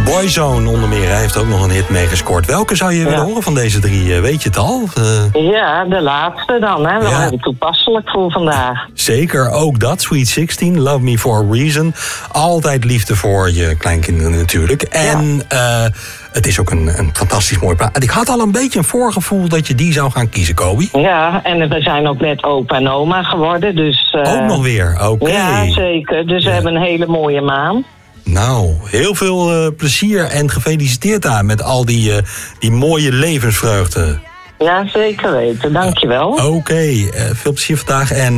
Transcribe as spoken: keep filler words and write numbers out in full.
Boyzone onder meer, hij heeft ook nog een hit meegescoord. Welke zou je ja. willen horen van deze drie? Weet je het al? Uh... Ja, de laatste dan, hè. Wel ja. heel toepasselijk voor vandaag. Zeker, ook dat. Sweet zestien, Love Me For A Reason. Altijd liefde voor je kleinkinderen natuurlijk. En ja. uh, het is ook een, een fantastisch mooi plaat. Ik had al een beetje een voorgevoel dat je die zou gaan kiezen, Kobi. Ja, en we zijn ook net opa en oma geworden, dus... Uh... Ook nog weer, oké. Okay. Ja, zeker. Dus ja. we hebben een hele mooie maand. Nou, heel veel uh, plezier en gefeliciteerd daar met al die, uh, die mooie levensvreugde. Ja, zeker weten. Dankjewel. Uh, Oké, okay. uh, veel plezier vandaag en